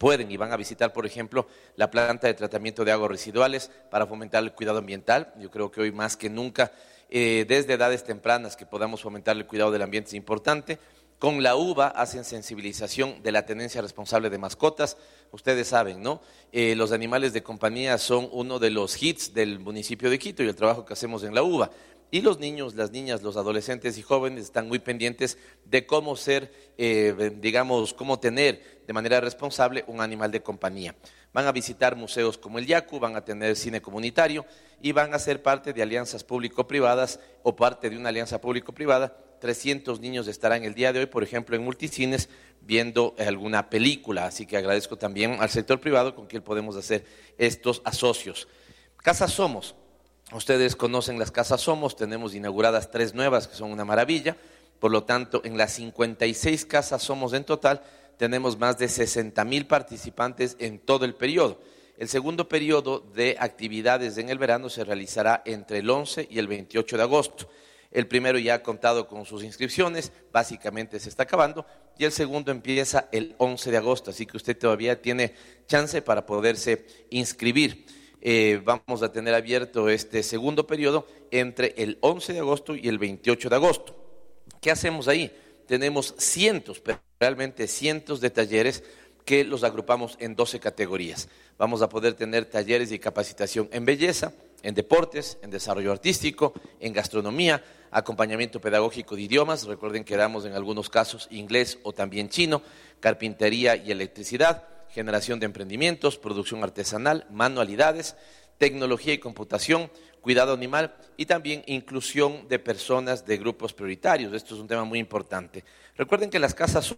pueden y van a visitar, por ejemplo, la planta de tratamiento de aguas residuales para fomentar el cuidado ambiental. Yo creo que hoy más que nunca, desde edades tempranas, que podamos fomentar el cuidado del ambiente es importante. Con la UBA hacen sensibilización de la tenencia responsable de mascotas. Ustedes saben, ¿no? Los animales de compañía son uno de los hits del municipio de Quito y el trabajo que hacemos en la UBA. Y los niños, las niñas, los adolescentes y jóvenes están muy pendientes de cómo ser, cómo tener de manera responsable un animal de compañía. Van a visitar museos como el Yacu, van a tener cine comunitario y van a ser parte de alianzas público-privadas o parte de una alianza público-privada. 300 niños estarán el día de hoy, por ejemplo, en multicines viendo alguna película, así que agradezco también al sector privado con quien podemos hacer estos asocios. Casa Somos, ustedes conocen las Casas Somos, tenemos inauguradas 3 nuevas que son una maravilla, por lo tanto, en las 56 Casas Somos en total, tenemos más de 60,000 participantes en todo el periodo. El segundo periodo de actividades en el verano se realizará entre el 11 y el 28 de agosto. El primero ya ha contado con sus inscripciones, básicamente se está acabando, y el segundo empieza el 11 de agosto, así que usted todavía tiene chance para poderse inscribir. Vamos a tener abierto este segundo periodo entre el 11 de agosto y el 28 de agosto. ¿Qué hacemos ahí? Tenemos cientos, pero realmente cientos de talleres que los agrupamos en 12 categorías. Vamos a poder tener talleres de capacitación en belleza, en deportes, en desarrollo artístico, en gastronomía, acompañamiento pedagógico de idiomas, recuerden que damos en algunos casos inglés o también chino, carpintería y electricidad, generación de emprendimientos, producción artesanal, manualidades, tecnología y computación, cuidado animal y también inclusión de personas de grupos prioritarios. Esto es un tema muy importante. Recuerden que las casas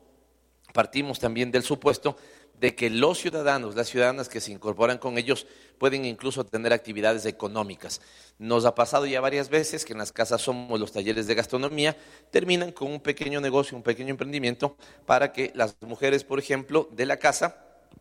partimos también del supuesto de que los ciudadanos, las ciudadanas que se incorporan con ellos pueden incluso tener actividades económicas. Nos ha pasado ya varias veces que en las Casas Somos, los talleres de gastronomía terminan con un pequeño negocio, un pequeño emprendimiento para que las mujeres, por ejemplo, de la casa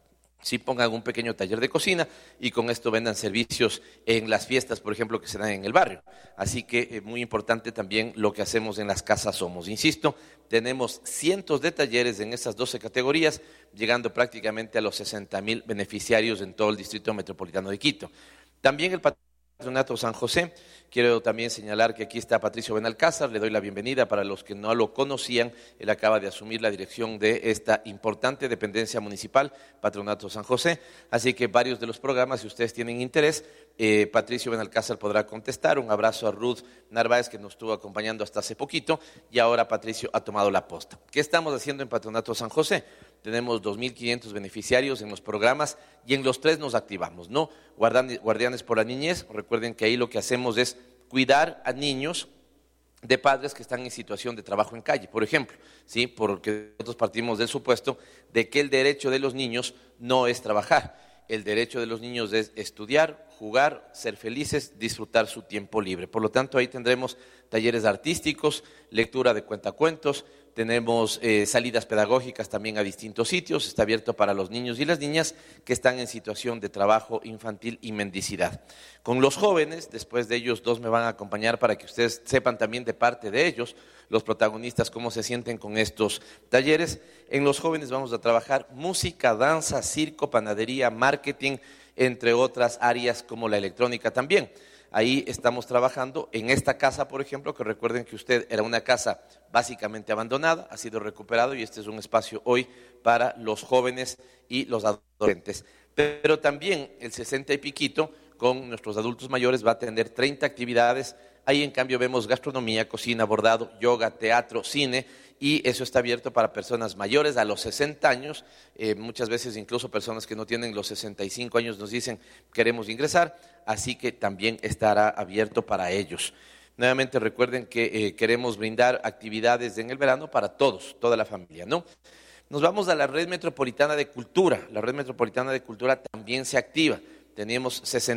sí pongan un pequeño taller de cocina y con esto vendan servicios en las fiestas, por ejemplo, que se dan en el barrio. Así que muy importante también lo que hacemos en las Casas Somos. Insisto, tenemos cientos de talleres en estas 12 categorías, llegando prácticamente a los 60,000 beneficiarios en todo el Distrito Metropolitano de Quito. También el Patronato San José, quiero también señalar que aquí está Patricio Benalcázar, le doy la bienvenida para los que no lo conocían, él acaba de asumir la dirección de esta importante dependencia municipal, Patronato San José, así que varios de los programas, si ustedes tienen interés, Patricio Benalcázar podrá contestar. Un abrazo a Ruth Narváez, que nos estuvo acompañando hasta hace poquito, y ahora Patricio ha tomado la posta. ¿Qué estamos haciendo en Patronato San José? Tenemos 2,500 beneficiarios en los programas y en los 3 nos activamos, ¿no? Guardianes por la Niñez, recuerden que ahí lo que hacemos es cuidar a niños de padres que están en situación de trabajo en calle, por ejemplo, ¿sí? Porque nosotros partimos del supuesto de que el derecho de los niños no es trabajar. El derecho de los niños es estudiar, jugar, ser felices, disfrutar su tiempo libre. Por lo tanto, ahí tendremos talleres artísticos, lectura de cuentacuentos, tenemos salidas pedagógicas también a distintos sitios, está abierto para los niños y las niñas que están en situación de trabajo infantil y mendicidad. Con los jóvenes, después de ellos 2 me van a acompañar para que ustedes sepan también de parte de ellos, los protagonistas, cómo se sienten con estos talleres. En los jóvenes vamos a trabajar música, danza, circo, panadería, marketing, entre otras áreas como la electrónica también. Ahí estamos trabajando en esta casa, por ejemplo, que recuerden que usted era una casa básicamente abandonada, ha sido recuperado y este es un espacio hoy para los jóvenes y los adolescentes. Pero también el 60 y piquito con nuestros adultos mayores va a tener 30 actividades. Ahí en cambio vemos gastronomía, cocina, bordado, yoga, teatro, cine, y eso está abierto para personas mayores a los 60 años, muchas veces incluso personas que no tienen los 65 años nos dicen queremos ingresar, así que también estará abierto para ellos. Nuevamente recuerden que queremos brindar actividades en el verano para todos, toda la familia, ¿no? Nos vamos a la Red Metropolitana de Cultura. La Red Metropolitana de Cultura también se activa. Teníamos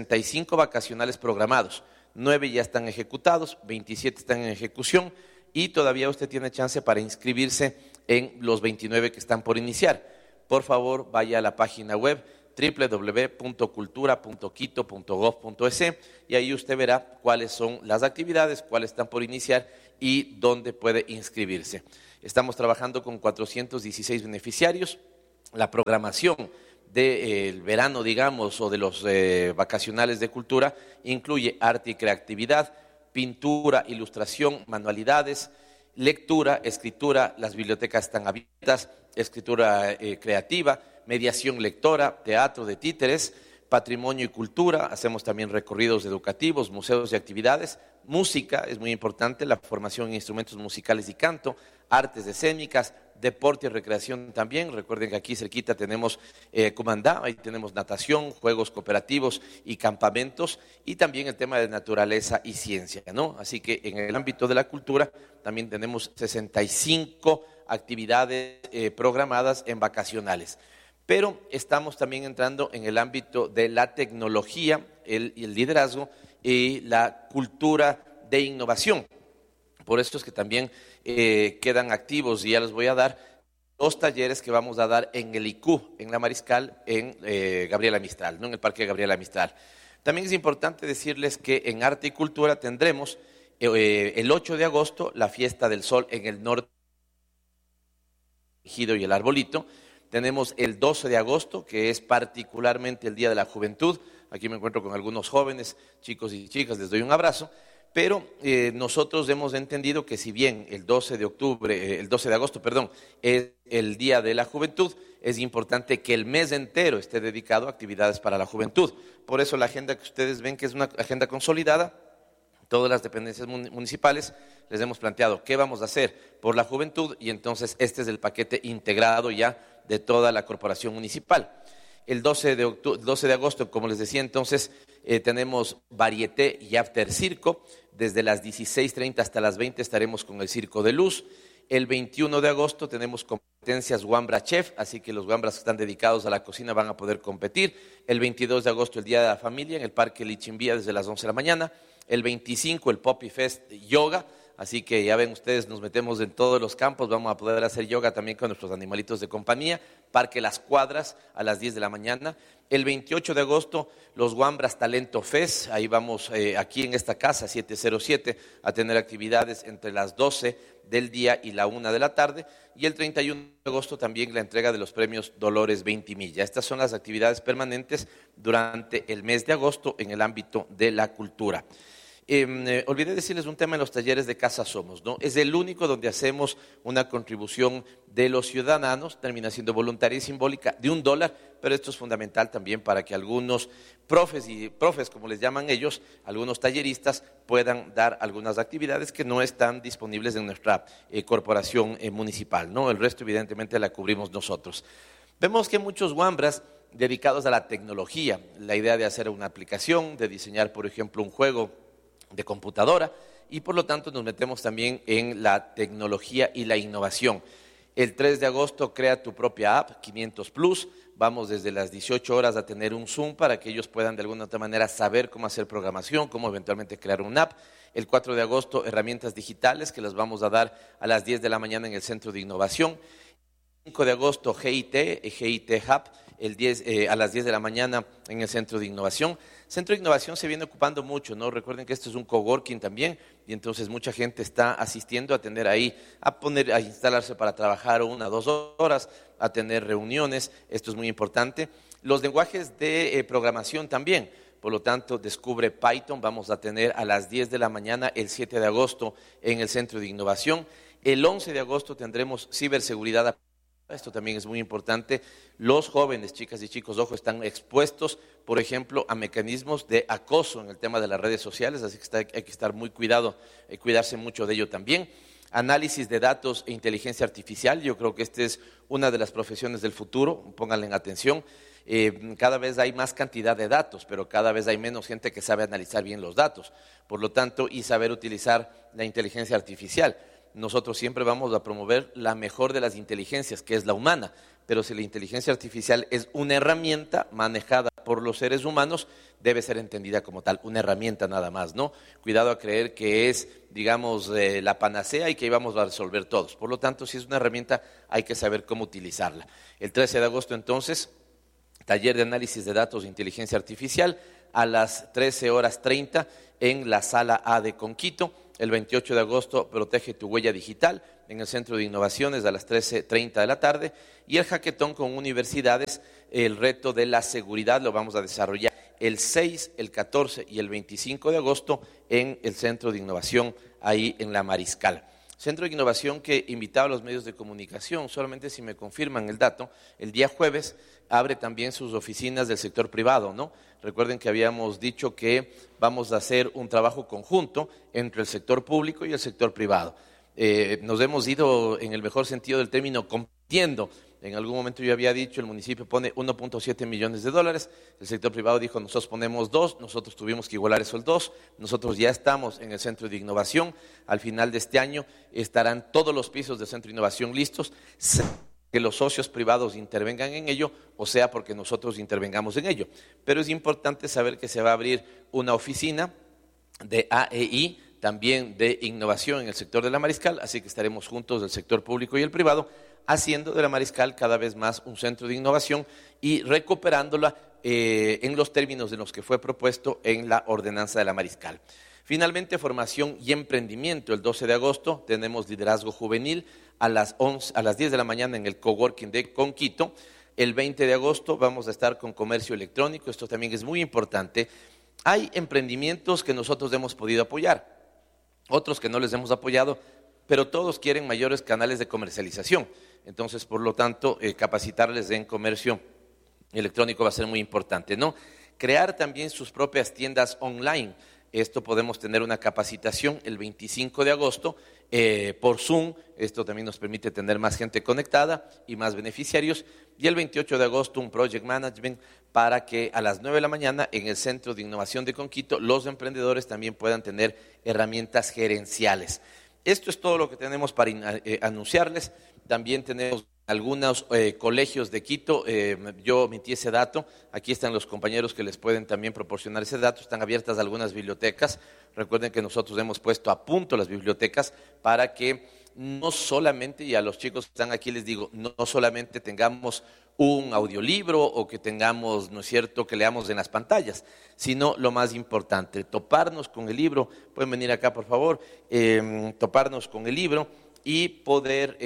65 vacacionales programados. 9 ya están ejecutados, 27 están en ejecución y todavía usted tiene chance para inscribirse en los 29 que están por iniciar. Por favor, vaya a la página web www.cultura.quito.gov.es y ahí usted verá cuáles son las actividades, cuáles están por iniciar y dónde puede inscribirse. Estamos trabajando con 416 beneficiarios. la programación del verano, digamos, o de los vacacionales de cultura, incluye arte y creatividad, pintura, ilustración, manualidades, lectura, escritura, las bibliotecas están abiertas, escritura creativa, mediación lectora, teatro de títeres, patrimonio y cultura, hacemos también recorridos educativos, museos y actividades, música, es muy importante, la formación en instrumentos musicales y canto, artes escénicas, deporte y recreación también. Recuerden que aquí cerquita tenemos Cumandá, ahí tenemos natación, juegos cooperativos y campamentos, y también el tema de naturaleza y ciencia, ¿no? Así que en el ámbito de la cultura también tenemos 65 actividades programadas en vacacionales. Pero estamos también entrando en el ámbito de la tecnología, el liderazgo y la cultura de innovación. Por eso es que también quedan activos, y ya les voy a dar, 2 talleres que vamos a dar en el IQ, en la Mariscal, en Gabriela Mistral, ¿no? En el Parque Gabriela Mistral. También es importante decirles que en Arte y Cultura tendremos el 8 de agosto la Fiesta del Sol en el norte, y el Arbolito. Tenemos el 12 de agosto, que es particularmente el Día de la Juventud. Aquí me encuentro con algunos jóvenes, chicos y chicas, les doy un abrazo. Pero nosotros hemos entendido que si bien el 12 de agosto, es el Día de la Juventud, es importante que el mes entero esté dedicado a actividades para la juventud. Por eso la agenda que ustedes ven, que es una agenda consolidada, todas las dependencias municipales les hemos planteado qué vamos a hacer por la juventud, y entonces este es el paquete integrado ya de toda la corporación municipal. El 12 de agosto, como les decía entonces, tenemos varieté y after circo. Desde las 16:30 hasta las 20 estaremos con el Circo de Luz. El 21 de agosto tenemos competencias Wambra Chef, así que los Wambras que están dedicados a la cocina van a poder competir. El 22 de agosto, el Día de la Familia, en el Parque Lichimbía desde las 11 de la mañana. El 25, el Poppy Fest Yoga. Así que ya ven ustedes, nos metemos en todos los campos, vamos a poder hacer yoga también con nuestros animalitos de compañía. Parque Las Cuadras a las 10 de la mañana. El 28 de agosto, los Wambras Talento Fest, ahí vamos aquí en esta casa 707 a tener actividades entre las 12 del día y la 1 de la tarde. Y el 31 de agosto también la entrega de los premios Dolores 20 Milla. Estas son las actividades permanentes durante el mes de agosto en el ámbito de la cultura. Olvidé decirles un tema en los talleres de Casa Somos, ¿no? Es el único donde hacemos una contribución de los ciudadanos, termina siendo voluntaria y simbólica, de $1, pero esto es fundamental también para que algunos profes, como les llaman ellos, algunos talleristas, puedan dar algunas actividades que no están disponibles en nuestra corporación municipal, ¿no? El resto evidentemente la cubrimos nosotros. Vemos que muchos Wambras dedicados a la tecnología, la idea de hacer una aplicación, de diseñar, por ejemplo, un juego de computadora, y por lo tanto nos metemos también en la tecnología y la innovación. El 3 de agosto crea tu propia app, 500 Plus, vamos desde las 18 horas a tener un Zoom para que ellos puedan de alguna otra manera saber cómo hacer programación, cómo eventualmente crear una app. El 4 de agosto, herramientas digitales que las vamos a dar a las 10 de la mañana en el Centro de Innovación. 5 de agosto, GIT Hub, a las 10 de la mañana en el Centro de Innovación. Centro de Innovación se viene ocupando mucho, ¿no? Recuerden que esto es un coworking también, y entonces mucha gente está asistiendo a tener ahí, a instalarse para trabajar 1 o 2 horas, a tener reuniones. Esto es muy importante. Los lenguajes de programación también. Por lo tanto, descubre Python, vamos a tener a las 10 de la mañana el 7 de agosto en el Centro de Innovación. El 11 de agosto tendremos ciberseguridad. Esto también es muy importante. Los jóvenes, chicas y chicos, ojo, están expuestos, por ejemplo, a mecanismos de acoso en el tema de las redes sociales, así que hay que estar muy cuidarse mucho de ello también. Análisis de datos e inteligencia artificial, yo creo que esta es una de las profesiones del futuro, pónganle en atención. Cada vez hay más cantidad de datos, pero cada vez hay menos gente que sabe analizar bien los datos, por lo tanto, y saber utilizar la inteligencia artificial. Nosotros siempre vamos a promover la mejor de las inteligencias, que es la humana, pero si la inteligencia artificial es una herramienta manejada por los seres humanos, debe ser entendida como tal, una herramienta nada más, ¿no? Cuidado a creer que es, digamos, la panacea y que íbamos a resolver todos. Por lo tanto, si es una herramienta, hay que saber cómo utilizarla. El 13 de agosto, entonces, taller de análisis de datos e inteligencia artificial a las 13:30 en la Sala A de Conquito. El 28 de agosto, protege tu huella digital. en el Centro de Innovaciones a las 13:30 de la tarde, y el hackathon con universidades, el reto de la seguridad, lo vamos a desarrollar el 6, el 14 y el 25 de agosto en el Centro de Innovación, ahí en La Mariscal. Centro de Innovación que invitaba a los medios de comunicación, solamente si me confirman el dato, el día jueves abre también sus oficinas del sector privado, ¿no? Recuerden que habíamos dicho que vamos a hacer un trabajo conjunto entre el sector público y el sector privado. Nos hemos ido, en el mejor sentido del término, compitiendo. En algún momento yo había dicho, el municipio pone 1.7 millones de dólares, el sector privado dijo, nosotros ponemos 2, nosotros tuvimos que igualar esos 2, nosotros ya estamos en el Centro de Innovación, al final de este año estarán todos los pisos del Centro de Innovación listos, que los socios privados intervengan en ello, o sea, porque nosotros intervengamos en ello. Pero es importante saber que se va a abrir una oficina de AEI, también de innovación en el sector de La Mariscal, así que estaremos juntos del sector público y el privado, haciendo de La Mariscal cada vez más un centro de innovación y recuperándola en los términos en los que fue propuesto en la ordenanza de La Mariscal. Finalmente, formación y emprendimiento. El 12 de agosto tenemos liderazgo juvenil a las 10 de la mañana en el coworking de Conquito. El 20 de agosto vamos a estar con comercio electrónico, esto también es muy importante. Hay emprendimientos que nosotros hemos podido apoyar, otros que no les hemos apoyado, pero todos quieren mayores canales de comercialización. Entonces, por lo tanto, capacitarles en comercio electrónico va a ser muy importante, ¿no? Crear también sus propias tiendas online. Esto podemos tener una capacitación el 25 de agosto por Zoom. Esto también nos permite tener más gente conectada y más beneficiarios. Y el 28 de agosto un Project Management para que a las 9 de la mañana en el Centro de Innovación de Conquito los emprendedores también puedan tener herramientas gerenciales. Esto es todo lo que tenemos para anunciarles. También tenemos algunos colegios de Quito, yo omití ese dato, aquí están los compañeros que les pueden también proporcionar ese dato, están abiertas algunas bibliotecas, recuerden que nosotros hemos puesto a punto las bibliotecas para que no solamente, y a los chicos que están aquí les digo, no solamente tengamos un audiolibro o que tengamos, ¿no es cierto?, que leamos en las pantallas, sino lo más importante, toparnos con el libro, pueden venir acá por favor, toparnos con el libro y poder,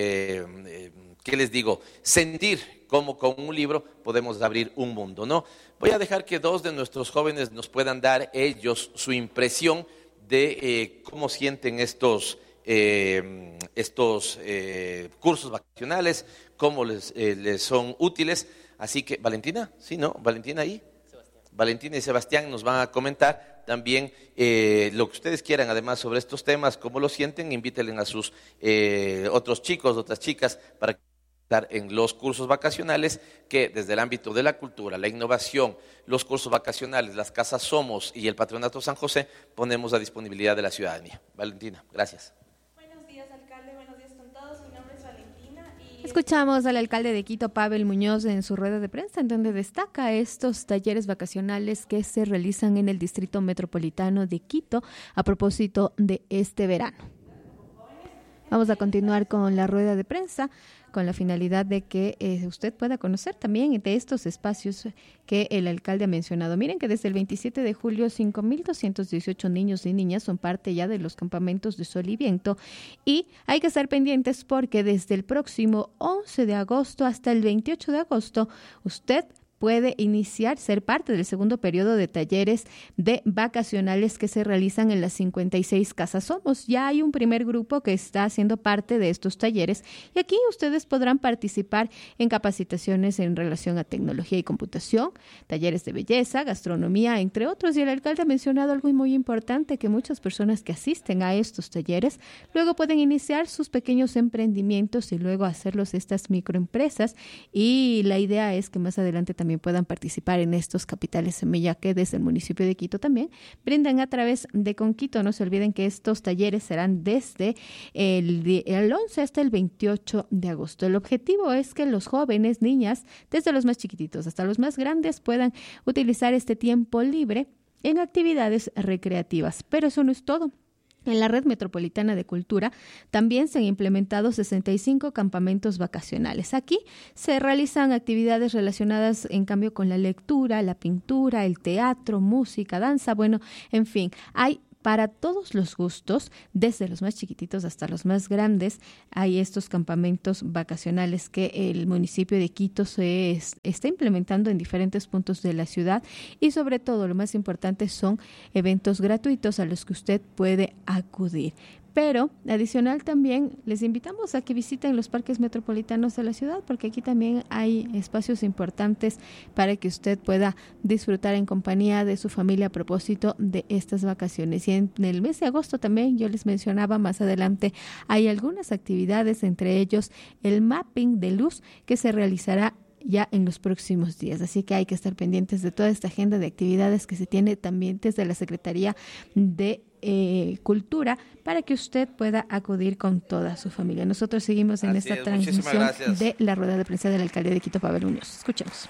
¿qué les digo?, sentir cómo con un libro podemos abrir un mundo, ¿no? Voy a dejar que dos de nuestros jóvenes nos puedan dar ellos su impresión de cómo sienten estos cursos vacacionales, cómo les son útiles. Así que, Valentina, ¿sí, no? Valentina ahí. Valentina y Sebastián nos van a comentar también lo que ustedes quieran, además, sobre estos temas, cómo lo sienten, invítenle a sus otros chicos, otras chicas, para estar en los cursos vacacionales que desde el ámbito de la cultura, la innovación, los cursos vacacionales, las casas Somos y el Patronato San José ponemos a disponibilidad de la ciudadanía. Valentina, gracias. Buenos días, alcalde, buenos días con todos, mi nombre es Valentina. Escuchamos al alcalde de Quito, Pavel Muñoz, en su rueda de prensa, en donde destaca estos talleres vacacionales que se realizan en el Distrito Metropolitano de Quito a propósito de este verano. Vamos a continuar con la rueda de prensa con la finalidad de que usted pueda conocer también de estos espacios que el alcalde ha mencionado. Miren que desde el 27 de julio 5.218 niños y niñas son parte ya de los campamentos de Sol y Viento, y hay que estar pendientes porque desde el próximo 11 de agosto hasta el 28 de agosto usted puede ser parte del segundo periodo de talleres de vacacionales que se realizan en las 56 Casas Somos. Ya hay un primer grupo que está haciendo parte de estos talleres y aquí ustedes podrán participar en capacitaciones en relación a tecnología y computación, talleres de belleza, gastronomía, entre otros. Y el alcalde ha mencionado algo muy importante, que muchas personas que asisten a estos talleres luego pueden iniciar sus pequeños emprendimientos y luego hacerlos estas microempresas, y la idea es que más adelante también puedan participar en estos capitales semilla que desde el municipio de Quito también brindan a través de Conquito. No se olviden que estos talleres serán desde el 11 hasta el 28 de agosto. El objetivo es que los jóvenes, niñas, desde los más chiquititos hasta los más grandes, puedan utilizar este tiempo libre en actividades recreativas. Pero eso no es todo. En la Red Metropolitana de Cultura también se han implementado 65 campamentos vacacionales. Aquí se realizan actividades relacionadas, en cambio, con la lectura, la pintura, el teatro, música, danza, bueno, en fin, hay para todos los gustos, desde los más chiquititos hasta los más grandes. Hay estos campamentos vacacionales que el municipio de Quito se está implementando en diferentes puntos de la ciudad y sobre todo lo más importante son eventos gratuitos a los que usted puede acudir. Pero adicional también les invitamos a que visiten los parques metropolitanos de la ciudad, porque aquí también hay espacios importantes para que usted pueda disfrutar en compañía de su familia a propósito de estas vacaciones. Y en el mes de agosto también, yo les mencionaba más adelante, hay algunas actividades, entre ellos el mapping de luz que se realizará ya en los próximos días. Así que hay que estar pendientes de toda esta agenda de actividades que se tiene también desde la Secretaría de Cultura para que usted pueda acudir con toda su familia. Nosotros seguimos en esta transmisión de la rueda de prensa del alcalde de Quito, Pavel Muñoz. Escuchemos.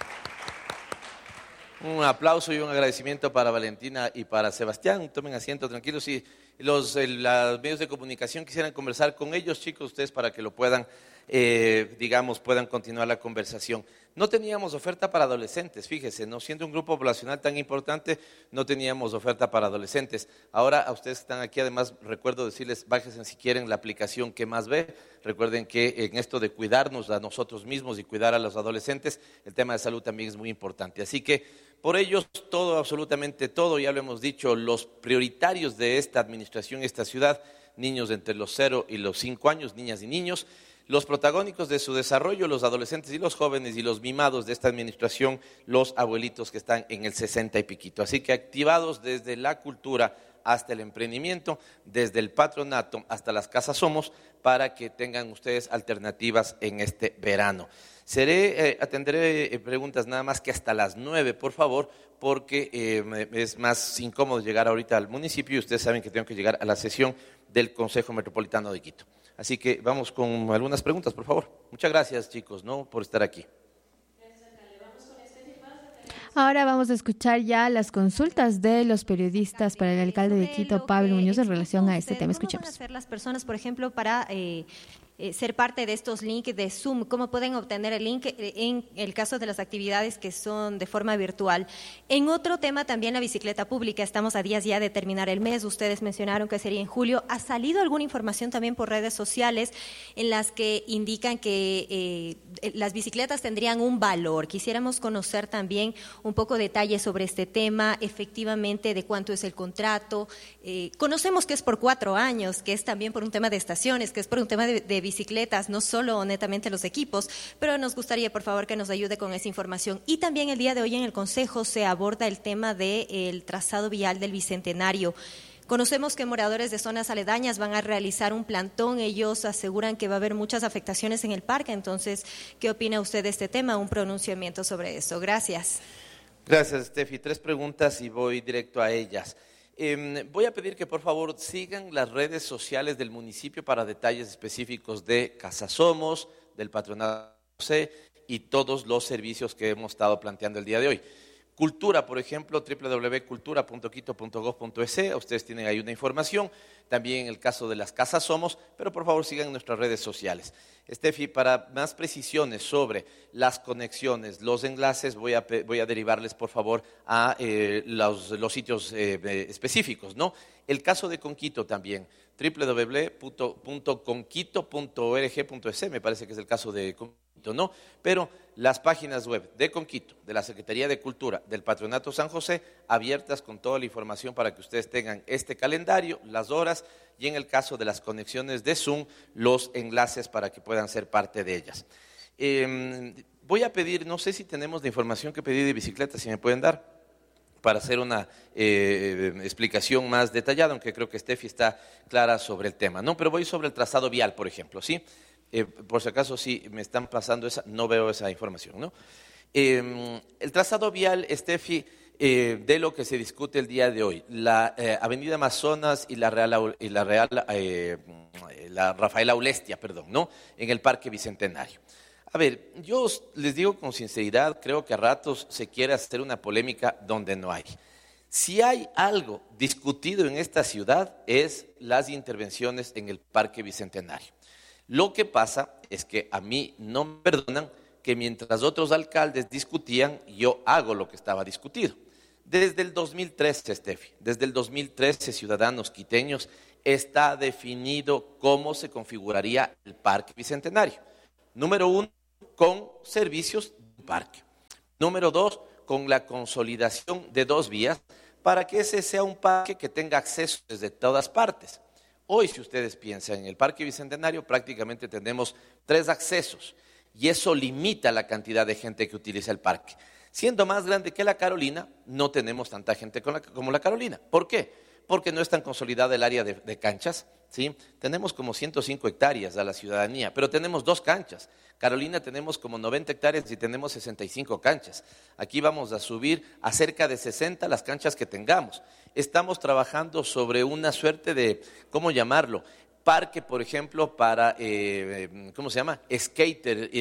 Un aplauso y un agradecimiento para Valentina y para Sebastián. Tomen asiento tranquilos. Y los medios de comunicación quisieran conversar con ellos, chicos, ustedes para que lo puedan, puedan continuar la conversación. No teníamos oferta para adolescentes, fíjese, no siendo un grupo poblacional tan importante, no teníamos oferta para adolescentes. Ahora a ustedes que están aquí, además recuerdo decirles, bájense si quieren la aplicación que más ve. Recuerden que en esto de cuidarnos a nosotros mismos y cuidar a los adolescentes, el tema de salud también es muy importante. Así que por ellos todo, absolutamente todo, ya lo hemos dicho, los prioritarios de esta administración, esta ciudad, niños de entre los 0 y los 5 años, niñas y niños, los protagónicos de su desarrollo, los adolescentes y los jóvenes y los mimados de esta administración, los abuelitos que están en el 60 y piquito. Así que activados desde la cultura hasta el emprendimiento, desde el patronato hasta las casas Somos, para que tengan ustedes alternativas en este verano. Atenderé preguntas nada más que hasta las 9, por favor, porque es más incómodo llegar ahorita al municipio y ustedes saben que tengo que llegar a la sesión del Consejo Metropolitano de Quito. Así que vamos con algunas preguntas, por favor. Muchas gracias, chicos, por estar aquí. Ahora vamos a escuchar ya las consultas de los periodistas para el alcalde de Quito, Pavel Muñoz, en relación a este tema. Escuchemos. ¿Cómo van a hacer las personas, por ejemplo, para ser parte de estos links de Zoom? ¿Cómo pueden obtener el link en el caso de las actividades que son de forma virtual? En otro tema también, la bicicleta pública. Estamos a días ya de terminar el mes. Ustedes mencionaron que sería en julio. ¿Ha salido alguna información también por redes sociales en las que indican que las bicicletas tendrían un valor? Quisiéramos conocer también un poco de detalles sobre este tema, efectivamente, de cuánto es el contrato. Conocemos que es por 4 años, que es también por un tema de estaciones, que es por un tema de bicicletas, no solo netamente los equipos, pero nos gustaría, por favor, que nos ayude con esa información. Y también el día de hoy en el Consejo se aborda el tema del trazado vial del Bicentenario. Conocemos que moradores de zonas aledañas van a realizar un plantón. Ellos aseguran que va a haber muchas afectaciones en el parque. Entonces, ¿qué opina usted de este tema? Un pronunciamiento sobre eso. Gracias. Gracias, Steffi. 3 preguntas y voy directo a ellas. Voy a pedir que por favor sigan las redes sociales del municipio para detalles específicos de Casa Somos, del Patronato C y todos los servicios que hemos estado planteando el día de hoy. Cultura, por ejemplo, www.cultura.quito.gov.es, ustedes tienen ahí una información, también el caso de las Casas Somos, pero por favor sigan nuestras redes sociales. Steffi, para más precisiones sobre las conexiones, los enlaces, voy a derivarles por favor a los sitios específicos, ¿no? El caso de Conquito también, www.conquito.org.es, me parece que es el caso de Conquito, ¿no? Pero las páginas web de Conquito, de la Secretaría de Cultura, del Patronato San José, abiertas con toda la información para que ustedes tengan este calendario, las horas y en el caso de las conexiones de Zoom, los enlaces para que puedan ser parte de ellas. Voy a pedir, no sé si tenemos la información que pedí de bicicleta, si me pueden dar, para hacer una explicación más detallada, aunque creo que Steffi está clara sobre el tema, ¿no? Pero voy sobre el trazado vial, por ejemplo, ¿sí? Por si acaso, si me están pasando esa, no veo esa información, ¿no? El trazado vial, Steffi, de lo que se discute el día de hoy, la Avenida Amazonas y la Rafael Aulestia, perdón, ¿no? En el Parque Bicentenario. A ver, yo les digo con sinceridad, creo que a ratos se quiere hacer una polémica donde no hay. Si hay algo discutido en esta ciudad es las intervenciones en el Parque Bicentenario. Lo que pasa es que a mí no me perdonan que mientras otros alcaldes discutían, yo hago lo que estaba discutido. Desde el 2013, Steffi, desde el 2013, ciudadanos quiteños, está definido cómo se configuraría el Parque Bicentenario. Número 1, con servicios de parque. Número 2, con la consolidación de 2 vías para que ese sea un parque que tenga acceso desde todas partes. Hoy, si ustedes piensan en el Parque Bicentenario, prácticamente tenemos 3 accesos y eso limita la cantidad de gente que utiliza el parque. Siendo más grande que la Carolina, no tenemos tanta gente como la Carolina. ¿Por qué? Porque no es tan consolidada el área de canchas, ¿sí? Tenemos como 105 hectáreas a la ciudadanía, pero tenemos 2 canchas. Carolina tenemos como 90 hectáreas y tenemos 65 canchas. Aquí vamos a subir a cerca de 60 las canchas que tengamos. Estamos trabajando sobre una suerte de, ¿cómo llamarlo?, parque, por ejemplo, para, ¿cómo se llama?, skater,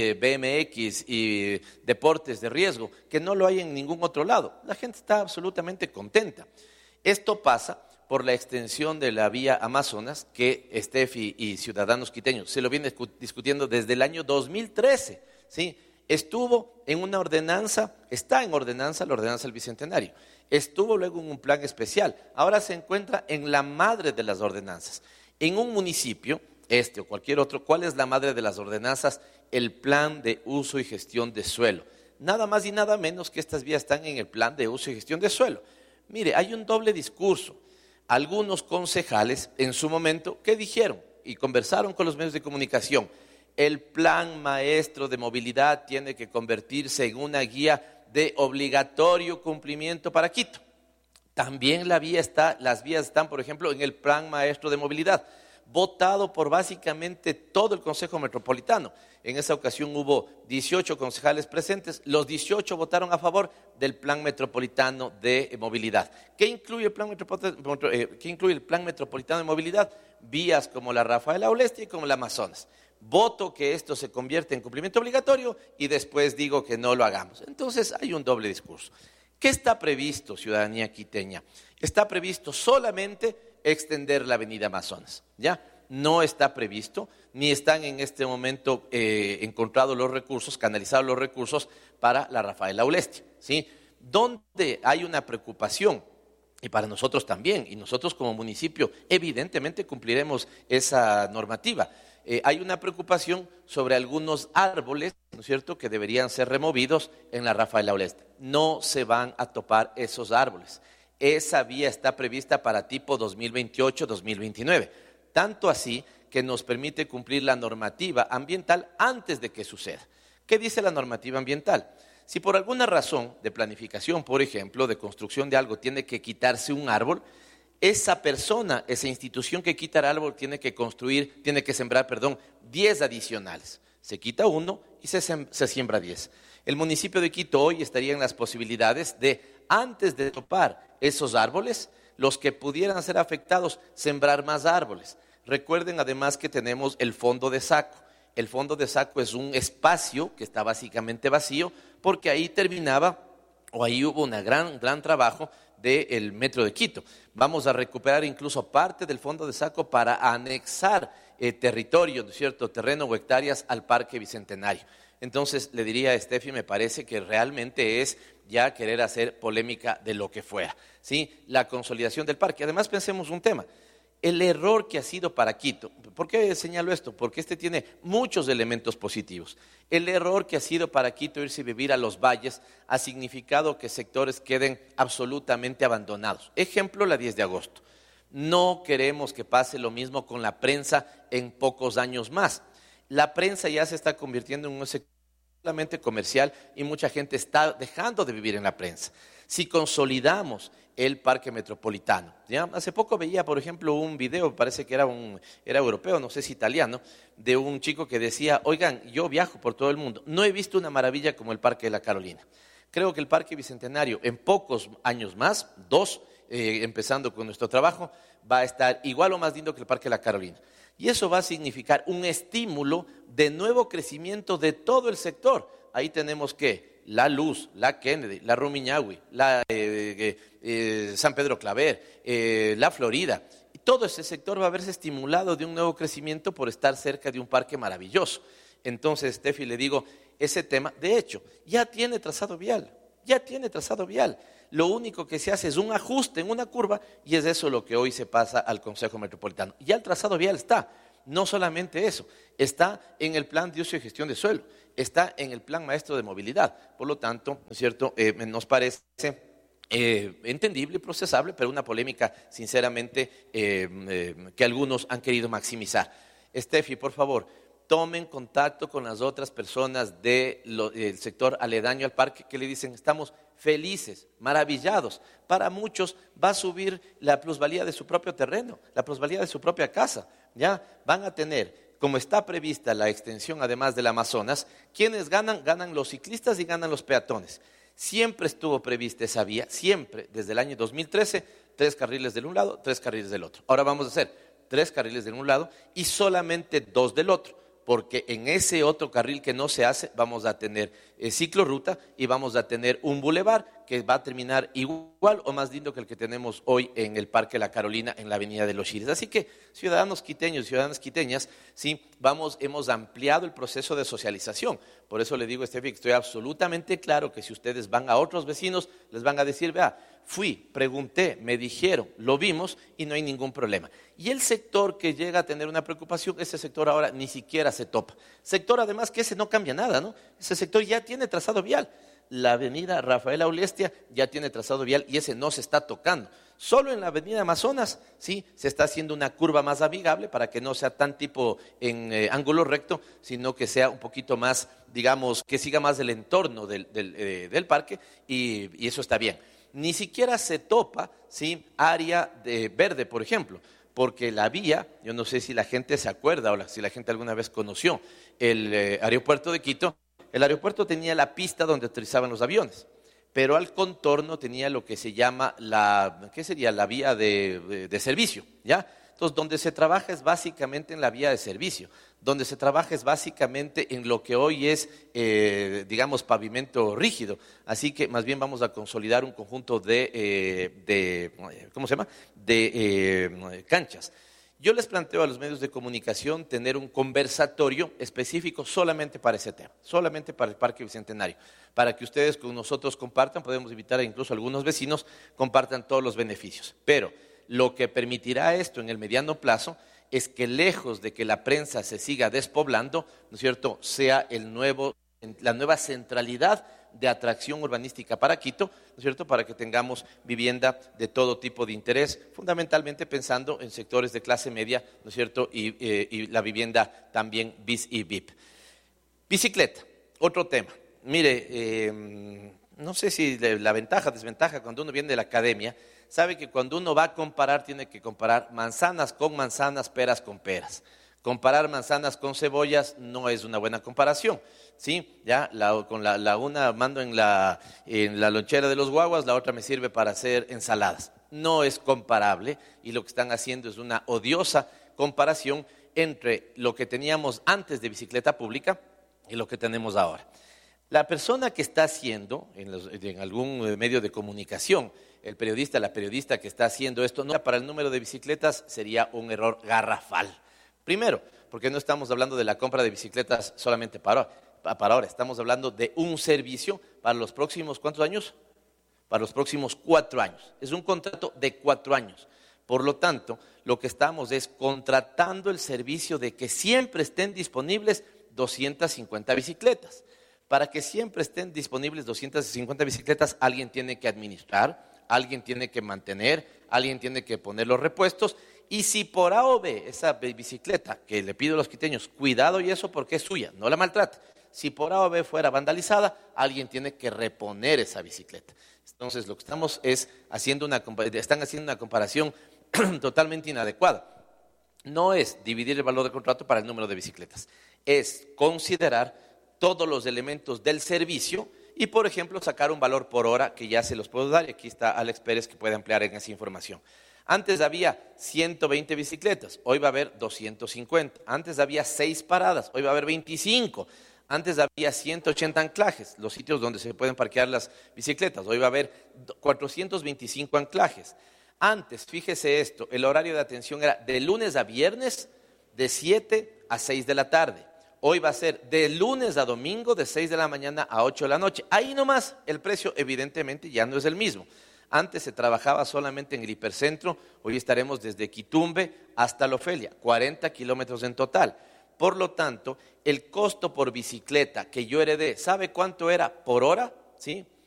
BMX y deportes de riesgo, que no lo hay en ningún otro lado. La gente está absolutamente contenta. Esto pasa por la extensión de la vía Amazonas, que Steffi y ciudadanos quiteños se lo vienen discutiendo desde el año 2013, ¿sí? Estuvo en una ordenanza, está en ordenanza, la ordenanza del Bicentenario. Estuvo luego en un plan especial, ahora se encuentra en la madre de las ordenanzas. En un municipio, este o cualquier otro, ¿cuál es la madre de las ordenanzas? El plan de uso y gestión de suelo. Nada más y nada menos que estas vías están en el plan de uso y gestión de suelo. Mire, hay un doble discurso. Algunos concejales en su momento, ¿qué dijeron? Y conversaron con los medios de comunicación. El plan maestro de movilidad tiene que convertirse en una guía de obligatorio cumplimiento para Quito. También las vías están, por ejemplo, en el plan maestro de movilidad, votado por básicamente todo el Consejo Metropolitano. En esa ocasión hubo 18 concejales presentes, los 18 votaron a favor del plan metropolitano de movilidad. ¿Qué incluye el plan metropolitano de movilidad? Vías como la Rafael Aulestia y como la Amazonas. Voto que esto se convierte en cumplimiento obligatorio y después digo que no lo hagamos. Entonces hay un doble discurso. ¿Qué está previsto, ciudadanía quiteña? Está previsto solamente extender la avenida Amazonas, ¿ya? No está previsto, ni están en este momento encontrados los recursos, canalizados los recursos para la Rafael Aulestia, ¿sí? Donde hay una preocupación, y para nosotros también, y nosotros como municipio evidentemente cumpliremos esa normativa. Hay una preocupación sobre algunos árboles, ¿no es cierto?, que deberían ser removidos en la Rafael Aulestia. No se van a topar esos árboles. Esa vía está prevista para tipo 2028-2029. Tanto así que nos permite cumplir la normativa ambiental antes de que suceda. ¿Qué dice la normativa ambiental? Si por alguna razón de planificación, por ejemplo, de construcción de algo, tiene que quitarse un árbol, esa persona, esa institución que quita el árbol tiene que sembrar 10 adicionales. Se quita uno y se siembra 10. El municipio de Quito hoy estaría en las posibilidades de, antes de topar esos árboles, los que pudieran ser afectados, sembrar más árboles. Recuerden además que tenemos el fondo de saco. El fondo de saco es un espacio que está básicamente vacío porque ahí terminaba o ahí hubo un gran trabajo del Metro de Quito. Vamos a recuperar incluso parte del fondo de saco para anexar territorio, ¿no es cierto?, terreno o hectáreas al Parque Bicentenario. Entonces le diría a Steffi, me parece que realmente es ya querer hacer polémica de lo que fuera, ¿sí? La consolidación del parque. Además pensemos un tema. El error que ha sido para Quito, ¿por qué señalo esto? Porque este tiene muchos elementos positivos. El error que ha sido para Quito irse a vivir a los valles ha significado que sectores queden absolutamente abandonados. Ejemplo, la 10 de agosto. No queremos que pase lo mismo con la prensa en pocos años más. La prensa ya se está convirtiendo en un sector solamente comercial y mucha gente está dejando de vivir en la prensa. Si consolidamos el parque metropolitano, ¿ya? Hace poco veía, por ejemplo, un video, parece que era europeo, no sé si italiano, de un chico que decía, oigan, yo viajo por todo el mundo, no he visto una maravilla como el Parque de la Carolina. Creo que el Parque Bicentenario en pocos años más, 2, empezando con nuestro trabajo, va a estar igual o más lindo que el Parque de la Carolina. Y eso va a significar un estímulo de nuevo crecimiento de todo el sector. Ahí tenemos que la Luz, la Kennedy, la Rumiñahui, la San Pedro Claver, la Florida. Y todo ese sector va a verse estimulado de un nuevo crecimiento por estar cerca de un parque maravilloso. Entonces, Steffi, le digo, ese tema, de hecho, ya tiene trazado vial. ya tiene trazado vial. Lo único que se hace es un ajuste en una curva y es eso lo que hoy se pasa al Consejo Metropolitano. Ya el trazado vial está. No solamente eso, está en el plan de uso y gestión de suelo, está en el plan maestro de movilidad. Por lo tanto, ¿no es cierto? Nos parece entendible y procesable, pero una polémica, sinceramente, que algunos han querido maximizar. Estefi, por favor, tomen contacto con las otras personas del sector aledaño al parque que le dicen, estamos felices, maravillados. Para muchos va a subir la plusvalía de su propio terreno, la plusvalía de su propia casa. Ya van a tener, como está prevista la extensión además del Amazonas, quienes ganan, ganan los ciclistas y ganan los peatones. Siempre estuvo prevista esa vía, siempre, desde el año 2013, 3 carriles del un lado, 3 carriles del otro. Ahora vamos a hacer 3 carriles de un lado y solamente 2 del otro, porque en ese otro carril que no se hace vamos a tener ciclorruta y vamos a tener un bulevar que va a terminar igual o más lindo que el que tenemos hoy en el Parque La Carolina, en la Avenida de los Chires. Así que, ciudadanos quiteños y ciudadanas quiteñas, sí, hemos ampliado el proceso de socialización. Por eso le digo, Estefi, que estoy absolutamente claro que si ustedes van a otros vecinos, les van a decir, vea, fui, pregunté, me dijeron, lo vimos y no hay ningún problema. Y el sector que llega a tener una preocupación, ese sector ahora ni siquiera se topa. Sector además que ese no cambia nada, ¿no? Ese sector ya tiene trazado vial. La avenida Rafael Aulestia ya tiene trazado vial y ese no se está tocando. Solo en la avenida Amazonas, sí, se está haciendo una curva más amigable para que no sea tan tipo en ángulo recto, sino que sea un poquito más, digamos, que siga más el entorno del parque y eso está bien. Ni siquiera se topa, ¿sí?, área verde, por ejemplo, porque la vía, yo no sé si la gente se acuerda o si la gente alguna vez conoció el aeropuerto de Quito. El aeropuerto tenía la pista donde aterrizaban los aviones, pero al contorno tenía lo que se llama ¿qué sería? La vía de servicio, ¿ya? Entonces, donde se trabaja es básicamente en la vía de servicio, donde se trabaja es básicamente en lo que hoy es, digamos, pavimento rígido. Así que más bien vamos a consolidar un conjunto ¿cómo se llama?, de canchas. Yo les planteo a los medios de comunicación tener un conversatorio específico solamente para ese tema, solamente para el Parque Bicentenario, para que ustedes con nosotros compartan, podemos invitar a incluso a algunos vecinos, compartan todos los beneficios. Pero lo que permitirá esto en el mediano plazo es que lejos de que la prensa se siga despoblando, ¿no es cierto?, sea la nueva centralidad de atracción urbanística para Quito, ¿no es cierto?, para que tengamos vivienda de todo tipo de interés, fundamentalmente pensando en sectores de clase media, ¿no es cierto?, y la vivienda también bis y VIP. Bicicleta, otro tema. Mire, no sé si la ventaja, desventaja, cuando uno viene de la academia, sabe que cuando uno va a comparar, tiene que comparar manzanas con manzanas, peras con peras. Comparar manzanas con cebollas no es una buena comparación, ¿sí? Ya con la una mando en la lonchera de los guaguas, la otra me sirve para hacer ensaladas. No es comparable y lo que están haciendo es una odiosa comparación entre lo que teníamos antes de bicicleta pública y lo que tenemos ahora. La persona que está haciendo, en algún medio de comunicación, el periodista, la periodista que está haciendo esto, no para el número de bicicletas sería un error garrafal. Primero, porque no estamos hablando de la compra de bicicletas solamente para ahora, estamos hablando de un servicio para los próximos, ¿cuántos años? Para los próximos 4 años. Es un contrato de 4 años. Por lo tanto, lo que estamos es contratando el servicio de que siempre estén disponibles 250 bicicletas. Para que siempre estén disponibles 250 bicicletas, alguien tiene que administrar, alguien tiene que mantener, alguien tiene que poner los repuestos. Y si por A o B esa bicicleta, que le pido a los quiteños, cuidado y eso porque es suya, no la maltrate. Si por A o B fuera vandalizada, alguien tiene que reponer esa bicicleta. Entonces lo que están haciendo una comparación totalmente inadecuada. No es dividir el valor del contrato para el número de bicicletas, es considerar todos los elementos del servicio y, por ejemplo, sacar un valor por hora que ya se los puedo dar y aquí está Alex Pérez que puede ampliar en esa información. Antes había 120 bicicletas, hoy va a haber 250. Antes había 6 paradas, hoy va a haber 25. Antes había 180 anclajes, los sitios donde se pueden parquear las bicicletas. Hoy va a haber 425 anclajes. Antes, fíjese esto, el horario de atención era de lunes a viernes de 7 a 6 de la tarde. Hoy va a ser de lunes a domingo, de 6 de la mañana a 8 de la noche. Ahí nomás, el precio evidentemente ya no es el mismo. Antes se trabajaba solamente en el hipercentro, hoy estaremos desde Quitumbe hasta La Ofelia, 40 kilómetros en total. Por lo tanto, el costo por bicicleta que yo heredé, ¿sabe cuánto era por hora? ¿Sí?